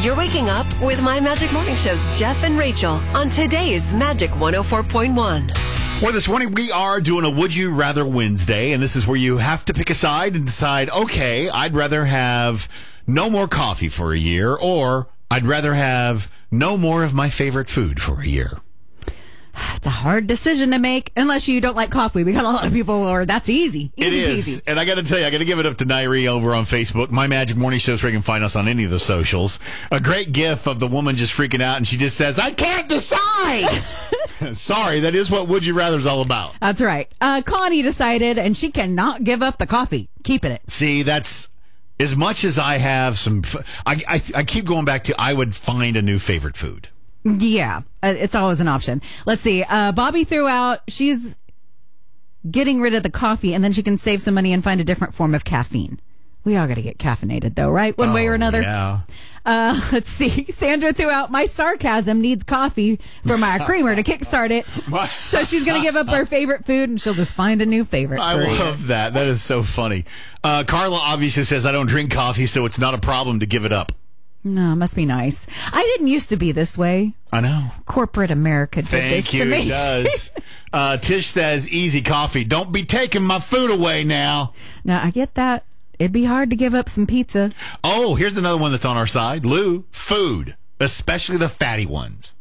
You're waking up with My Magic Morning Show's Jeff and Rachel on today's Magic 104.1. Well, this morning we are doing a Would You Rather Wednesday, and this is where you have to pick a side and decide, okay, I'd rather have no more coffee for a year, or I'd rather have no more of my favorite food for a year. It's a hard decision to make unless you don't like coffee. We got a lot of people where that's easy. It is. Easy. And I got to tell you, I got to give it up to Nairi over on Facebook. My Magic Morning Show, so you can find us on any of the socials. A great gif of the woman just freaking out, and she just says, I can't decide. Sorry, that is what Would You Rather is all about. That's right. Connie decided, and she cannot give up the coffee. Keeping it. See, that's as much as I have some. I keep going back to I would find a new favorite food. Yeah, it's always an option. Let's see. Bobby threw out, she's getting rid of the coffee, and then she can save some money and find a different form of caffeine. We all got to get caffeinated, though, right? One way or another. Yeah. Let's see. Sandra threw out, my sarcasm needs coffee for my creamer to kickstart it. So she's going to give up her favorite food, and she'll just find a new favorite. I love that. That is so funny. Carla obviously says, I don't drink coffee, so it's not a problem to give it up. No, must be nice. I didn't used to be this way. I know. Corporate America did this to me. Thank you, it does. Tish says, easy coffee. Don't be taking my food away now. Now, I get that. It'd be hard to give up some pizza. Oh, here's another one that's on our side. Lou, food, especially the fatty ones.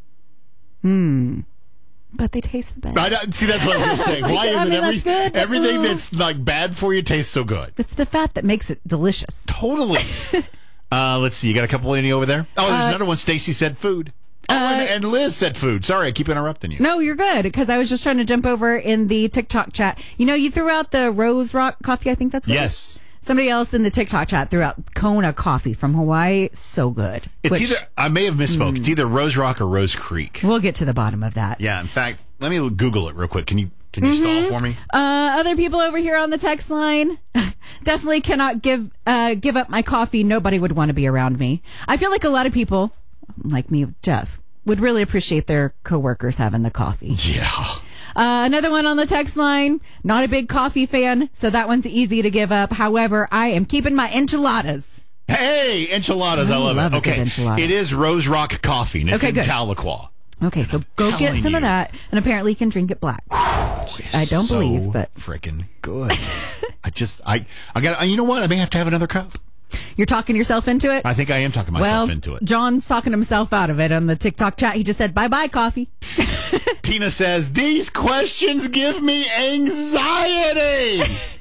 But they taste the best. See, that's what I was saying. Why is it everything Ooh. that's like bad for you tastes so good? It's the fat that makes it delicious. Totally. Let's see. You got a couple any over there? Oh, there's another one. Stacy said food. And Liz said food. Sorry, I keep interrupting you. No, you're good, because I was just trying to jump over in the TikTok chat. You know, you threw out the Rose Rock coffee. I think that's what Yes. Somebody else in the TikTok chat threw out Kona coffee from Hawaii. So good. It's either, I may have misspoke. It's either Rose Rock or Rose Creek. We'll get to the bottom of that. Yeah, in fact, let me Google it real quick. Can you stall for me? Other people over here on the text line definitely cannot give up my coffee. Nobody would want to be around me. I feel like a lot of people, like me with Jeff, would really appreciate their coworkers having the coffee. Yeah. Another one on the text line, not a big coffee fan, so that one's easy to give up. However, I am keeping my enchiladas. Hey, enchiladas, I love it. Okay, it is Rose Rock coffee, and it's in Tahlequah. Okay, so go get some of that, and apparently you can drink it black. I don't believe, but freaking good. I got. You know what? I may have to have another cup. You're talking yourself into it? I think I am talking myself into it. John's talking himself out of it on the TikTok chat. He just said, bye-bye, coffee. Tina says, these questions give me anxiety.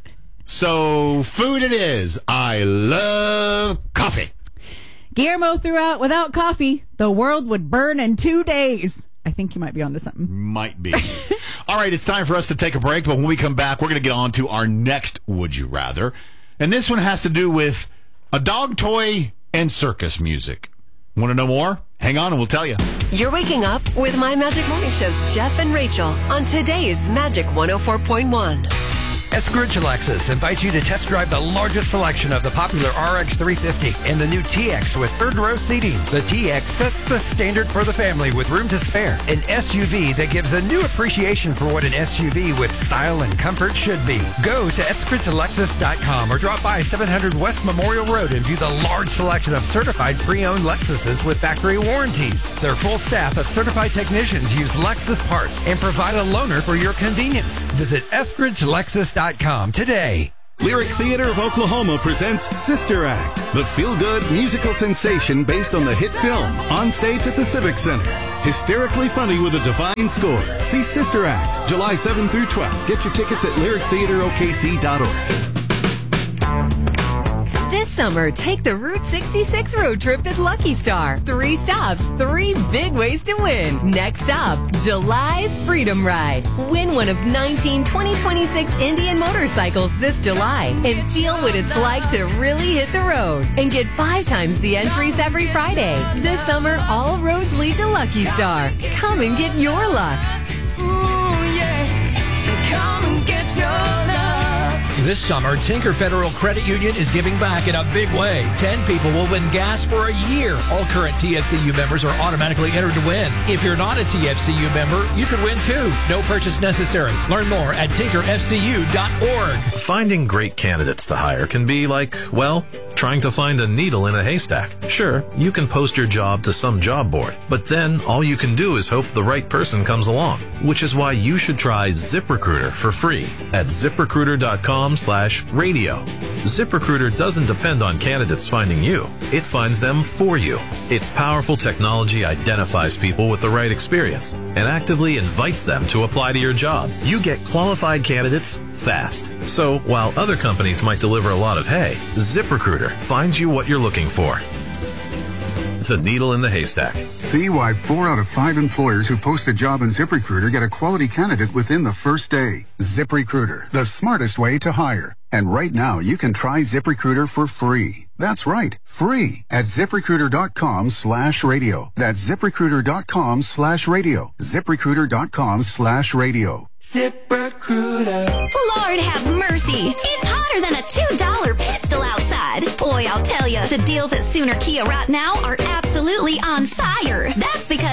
So, food it is. I love coffee. Guillermo threw out, without coffee, the world would burn in 2 days. I think you might be onto something. Might be. All right, it's time for us to take a break, but when we come back, we're going to get on to our next Would You Rather. And this one has to do with a dog toy and circus music. Want to know more? Hang on and we'll tell you. You're waking up with My Magic Morning Show's Jeff and Rachel on today's Magic 104.1. Eskridge Lexus invites you to test drive the largest selection of the popular RX 350 and the new TX with third row seating. The TX sets the standard for the family with room to spare. An SUV that gives a new appreciation for what an SUV with style and comfort should be. Go to eskridgelexus.com or drop by 700 West Memorial Road and view the large selection of certified pre-owned Lexuses with factory warranties. Their full staff of certified technicians use Lexus parts and provide a loaner for your convenience. Visit eskridgelexus.com today. Lyric Theater of Oklahoma presents Sister Act, the feel-good musical sensation based on the hit film, on stage at the Civic Center. Hysterically funny with a divine score. See Sister Act, July 7 through 12. Get your tickets at lyrictheaterokc.org. This summer, take the Route 66 road trip at Lucky Star. 3 stops, 3 big ways to win. Next up, July's Freedom Ride. Win one of 19 2026 Indian motorcycles this July and feel what it's like to really hit the road. And get 5 times the entries every Friday. This summer, all roads lead to Lucky Star. Come and get your luck. Ooh, yeah. Come and get your luck. This summer, Tinker Federal Credit Union is giving back in a big way. 10 people will win gas for a year. All current TFCU members are automatically entered to win. If you're not a TFCU member, you could win too. No purchase necessary. Learn more at tinkerfcu.org. Finding great candidates to hire can be like, well, trying to find a needle in a haystack. Sure, you can post your job to some job board, but then all you can do is hope the right person comes along, which is why you should try ZipRecruiter for free at ZipRecruiter.com/radio. ZipRecruiter doesn't depend on candidates finding you. It finds them for you. Its powerful technology identifies people with the right experience and actively invites them to apply to your job. You get qualified candidates fast. So while other companies might deliver a lot of hay, ZipRecruiter finds you what you're looking for. The needle in the haystack. See why 4 out of 5 employers who post a job in ZipRecruiter get a quality candidate within the first day. ZipRecruiter, the smartest way to hire. And right now, you can try ZipRecruiter for free. That's right, free at ZipRecruiter.com/radio. That's ZipRecruiter.com/radio. ZipRecruiter.com/radio. ZipRecruiter. Lord have mercy. It's hotter than a $2 pistol outside. Boy, I'll tell you, the deals at Sooner Kia right now are absolutely on fire. That's because